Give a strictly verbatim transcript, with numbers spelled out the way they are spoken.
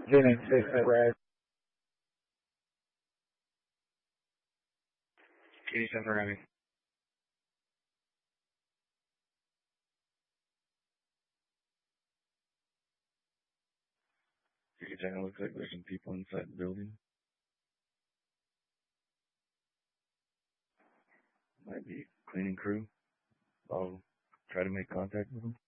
Didn't take that right. Can you send around me? You can tell it looks like there's some people inside the building. Might be cleaning crew. I'll try to make contact with them.